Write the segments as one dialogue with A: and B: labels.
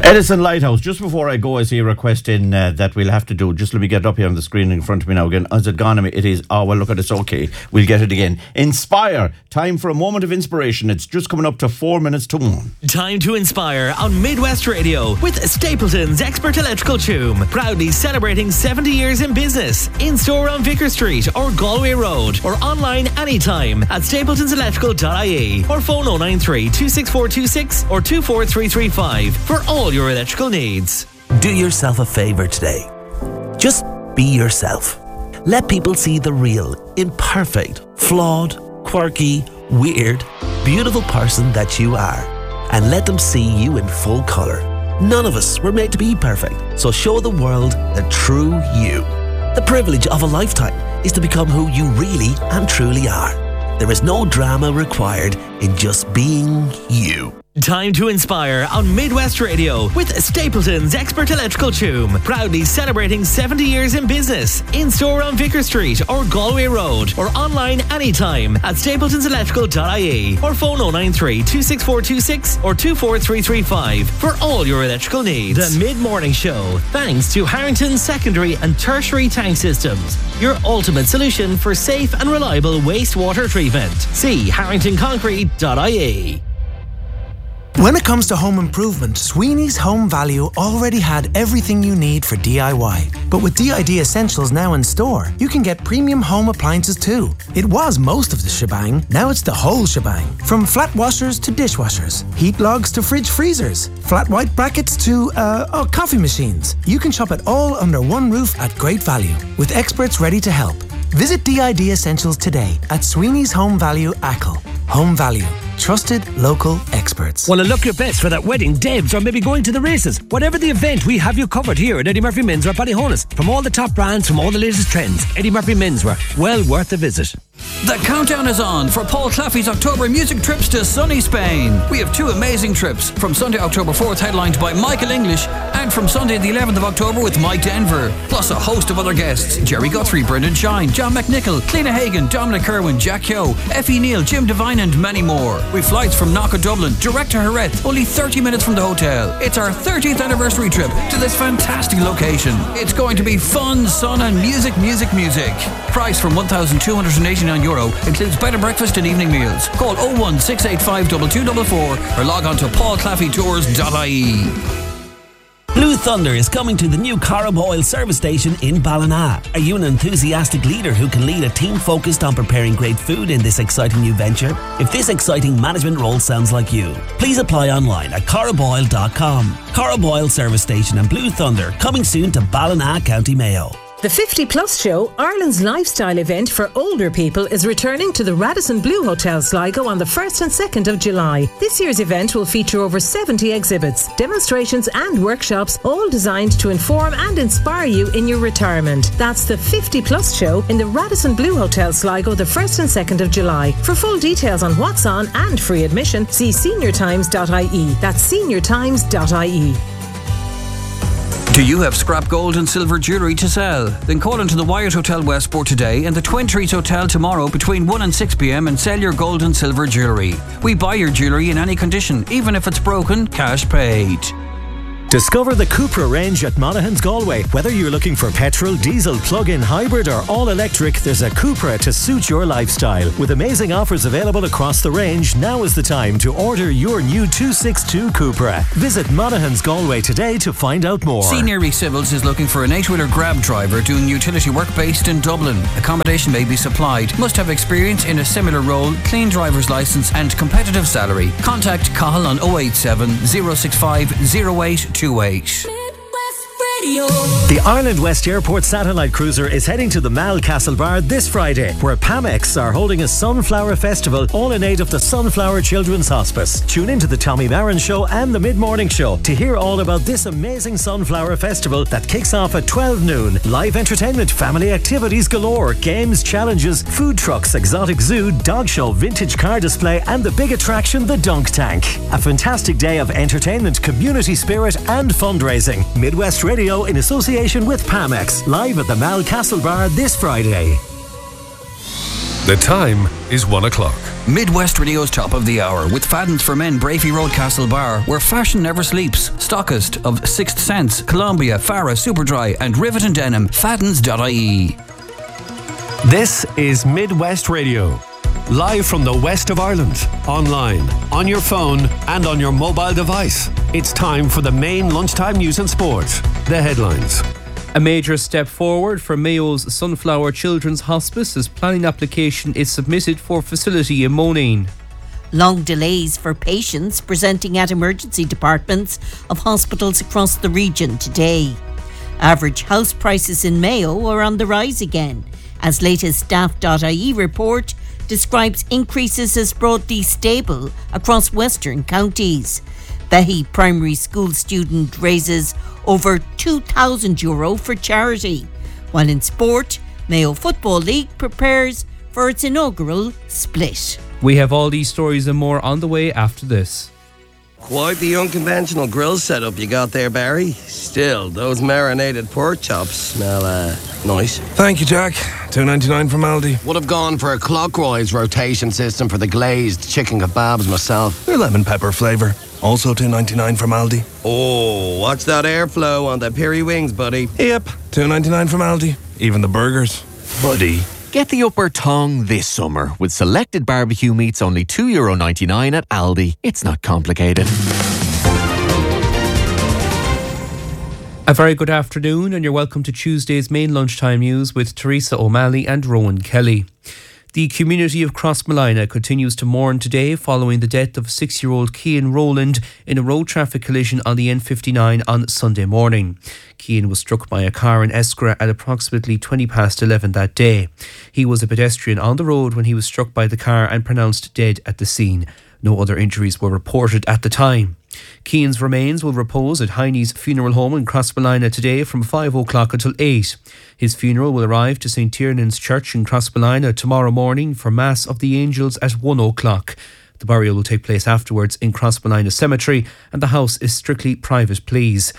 A: Edison Lighthouse. Just before I go, I see a request in that we'll have to do. Just let me get it up here on the screen in front of me now again. Has it gone? It is. Oh, well, look at it. It's okay. We'll get it again. Inspire. Time for a moment of inspiration. It's just coming up to 4 minutes to 1.
B: Time to inspire on Midwest Radio with Stapleton's Expert Electrical Tomb. Proudly celebrating 70 years in business. In store on Vicar Street or Galway Road. Or online anytime at stapletonselectrical.ie. Or phone 093 26426 or 24335 for all your electrical needs.
C: Do yourself a favour today. Just be yourself. Let people see the real, imperfect, flawed, quirky, weird, beautiful person that you are. And let them see you in full colour. None of us were made to be perfect, so show the world the true you. The privilege of a lifetime is to become who you really and truly are. There is no drama required in just being you.
B: Time to inspire on Midwest Radio with Stapleton's Expert Electrical Tomb. Proudly celebrating 70 years in business. In store on Vicar Street or Galway Road. Or online anytime at stapletonselectrical.ie. Or phone 093 26426 or 24335 for all your electrical needs. The Mid-Morning Show. Thanks to Harrington Secondary and Tertiary Tank Systems. Your ultimate solution for safe and reliable wastewater treatment. See harringtonconcrete.ie.
D: When it comes to home improvement, Sweeney's Home Value already had everything you need for DIY. But with DID Essentials now in store, you can get premium home appliances too. It was most of the shebang, now it's the whole shebang. From flat washers to dishwashers, heat logs to fridge freezers, flat white brackets to, coffee machines. You can shop it all under one roof at great value, with experts ready to help. Visit DID Essentials today at Sweeney's Home Value, Achill. Home Value. Trusted local experts.
E: Want to look your best for that wedding, debs, or maybe going to the races? Whatever the event, we have you covered here at Eddie Murphy Menswear Ballyhonus. From all the top brands, from all the latest trends, Eddie Murphy Menswear, well worth a visit.
F: The countdown is on for Paul Claffey's October music trips to sunny Spain. We have two amazing trips, from Sunday, October 4th, headlined by Michael English, and from Sunday, the 11th of October, with Mike Denver. Plus a host of other guests: Jerry Guthrie, Brendan Shine, John McNichol, Cliona Hagan, Dominic Kerwin, Jack Hyo, Effie Neal, Jim Devine, and many more. With flights from Knock Dublin, direct to Jerez, only 30 minutes from the hotel. It's our 30th anniversary trip to this fantastic location. It's going to be fun, sun, and music. Price from €1,289, includes bed and breakfast and evening meals. Call 01685 2244 or log on to paulclaffeytours.ie.
C: Blue Thunder is coming to the new Corrib Oil service station in Ballina. Are you an enthusiastic leader who can lead a team focused on preparing great food in this exciting new venture? If this exciting management role sounds like you, please apply online at corriboil.com. Corrib Oil service station and Blue Thunder coming soon to Ballina, County Mayo.
G: The 50 Plus Show, Ireland's lifestyle event for older people, is returning to the Radisson Blu Hotel Sligo on the 1st and 2nd of July. This year's event will feature over 70 exhibits, demonstrations and workshops, all designed to inform and inspire you in your retirement. That's the 50 Plus Show in the Radisson Blu Hotel Sligo the 1st and 2nd of July. For full details on what's on and free admission, see seniortimes.ie. That's seniortimes.ie.
F: Do you have scrap gold and silver jewellery to sell? Then call into the Wyatt Hotel Westport today and the Twin Trees Hotel tomorrow between 1 and 6 p.m. and sell your gold and silver jewellery. We buy your jewellery in any condition, even if it's broken, cash paid.
H: Discover the Cupra range at Monaghan's Galway. Whether you're looking for petrol, diesel, plug-in, hybrid or all-electric, there's a Cupra to suit your lifestyle. With amazing offers available across the range, now is the time to order your new 262 Cupra. Visit Monaghan's Galway today to find out more.
F: Senior Civils is looking for an 8-wheeler grab driver doing utility work based in Dublin. Accommodation may be supplied. Must have experience in a similar role, clean driver's licence and competitive salary. Contact Cahill on 087 065 0828.
H: The Ireland West Airport Satellite Cruiser is heading to the Mal Castlebar this Friday, where Pamex are holding a Sunflower Festival, all in aid of the Sunflower Children's Hospice. Tune into the Tommy Marin Show and the Mid-Morning Show to hear all about this amazing Sunflower Festival that kicks off at 12 noon. Live entertainment, family activities galore, games, challenges, food trucks, exotic zoo, dog show, vintage car display, and the big attraction, the Dunk Tank. A fantastic day of entertainment, community spirit, and fundraising. Midwest Radio in association with Pamex, live at the Mal Castlebar this Friday.
I: The time is 1 o'clock.
F: Midwest Radio's Top of the Hour with Fadden's for Men, Brafey Road, Castlebar, where fashion never sleeps. Stockist of Sixth Sense, Columbia, Farah, Superdry and Rivet and Denim. Faddens.ie.
I: This is Midwest Radio. Live from the west of Ireland. Online, on your phone and on your mobile device. It's time for the main lunchtime news and sport. The headlines.
J: A major step forward for Mayo's Sunflower Children's Hospice as planning application is submitted for facility in Moneen.
K: Long delays for patients presenting at emergency departments of hospitals across the region today. Average house prices in Mayo are on the rise again, as latest Daft.ie report describes increases as broadly stable across western counties. Behy Primary School student raises over €2,000 for charity, while in sport, Mayo Football League prepares for its inaugural split.
J: We have all these stories and more on the way after this.
L: Quite the unconventional grill setup you got there, Barry. Still, those marinated pork chops smell nice.
M: Thank you, Jack. $2.99 from Aldi.
L: Would have gone for a clockwise rotation system for the glazed chicken kebabs myself.
M: They're lemon pepper flavour. Also $2.99 from Aldi.
L: Oh, watch that airflow on the peri wings, buddy.
M: Yep, $2.99 from Aldi. Even the burgers. Buddy.
N: Get the upper tongue this summer with selected barbecue meats only €2.99 at Aldi. It's not complicated.
J: A very good afternoon and you're welcome to Tuesday's main lunchtime news with Teresa O'Malley and Rowan Kelly. The community of Crossmolina continues to mourn today following the death of 6-year-old Cian Rowland in a road traffic collision on the N59 on Sunday morning. Cian was struck by a car in Eskra at approximately 11:20 that day. He was a pedestrian on the road when he was struck by the car and pronounced dead at the scene. No other injuries were reported at the time. Cian's remains will repose at Heine's Funeral Home in Crossmolina today from 5 o'clock until 8. His funeral will arrive to St. Tiernan's Church in Crossmolina tomorrow morning for Mass of the Angels at 1 o'clock. The burial will take place afterwards in Crossmolina Cemetery and the house is strictly private, please.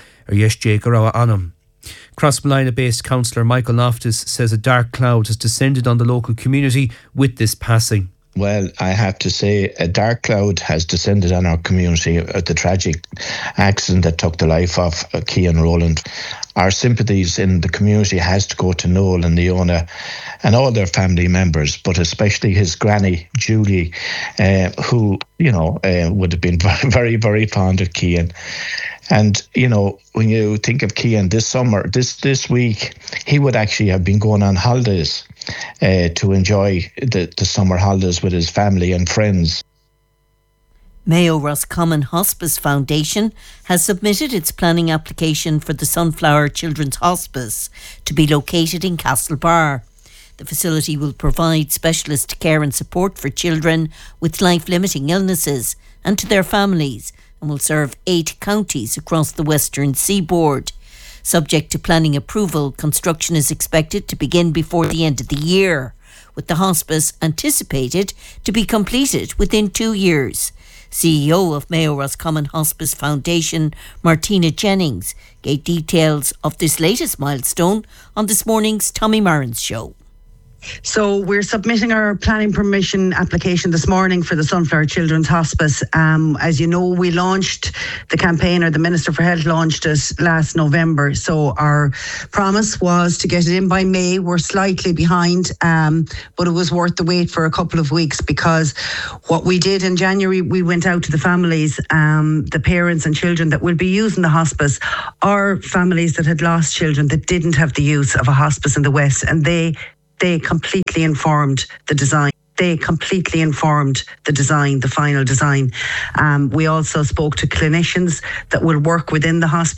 J: Crossmolina-based councillor Michael Loftus says a dark cloud has descended on the local community with this passing.
O: Well, I have to say a dark cloud has descended on our community at the tragic accident that took the life of Cian Rowland. Our sympathies in the community has to go to Noel and Leona and all their family members, but especially his granny, Julie, who, would have been very, very fond of Cian. And, when you think of Cian this summer, this week, he would actually have been going on holidays to enjoy the summer holidays with his family and friends.
K: Mayo Roscommon Hospice Foundation has submitted its planning application for the Sunflower Children's Hospice to be located in Castlebar. The facility will provide specialist care and support for children with life-limiting illnesses and to their families, and will serve 8 counties across the western seaboard. Subject to planning approval, construction is expected to begin before the end of the year, with the hospice anticipated to be completed within 2 years. CEO of Mayo Roscommon Hospice Foundation, Martina Jennings, gave details of this latest milestone on this morning's Tommy Marin's show.
P: So we're submitting our planning permission application this morning for the Sunflower Children's Hospice. As you know, we launched the campaign, or the Minister for Health launched it last November. So our promise was to get it in by May. We're slightly behind, but it was worth the wait for a couple of weeks, because what we did in January, we went out to the families, the parents and children that will be using the hospice, are families that had lost children that didn't have the use of a hospice in the West, and they completely informed the design. The final design. We also spoke to clinicians that will work within the hospital